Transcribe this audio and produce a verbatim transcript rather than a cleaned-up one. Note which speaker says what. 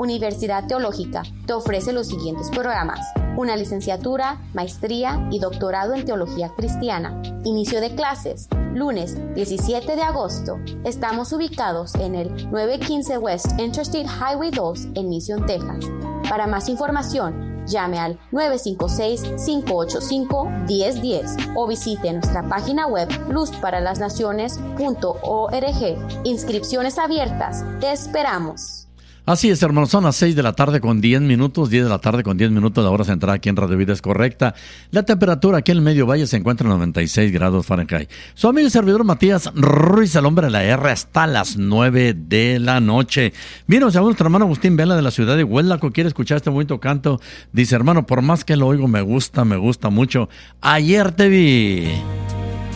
Speaker 1: Universidad Teológica te ofrece los siguientes programas: una licenciatura, maestría y doctorado en Teología Cristiana. Inicio de clases, lunes diecisiete de agosto. Estamos ubicados en el novecientos quince West Interstate Highway dos en Mission, Texas. Para más información, llame al nueve cinco seis, cinco ocho cinco, uno cero uno cero o visite nuestra página web luz para las naciones punto org. Inscripciones abiertas. Te esperamos.
Speaker 2: Así es, hermanos, son las seis de la tarde con diez minutos, diez de la tarde con diez minutos, la hora central aquí en Radio Vida es Correcta. La temperatura aquí en el Medio Valle se encuentra en noventa y seis grados Fahrenheit. Su amigo y servidor Matías Ruiz, el hombre de la R, hasta las nueve de la noche. Mira, o sea, nuestro hermano Agustín Vela de la ciudad de Huelaco quiere escuchar este bonito canto. Dice, hermano, por más que lo oigo, me gusta, me gusta mucho. Ayer te vi.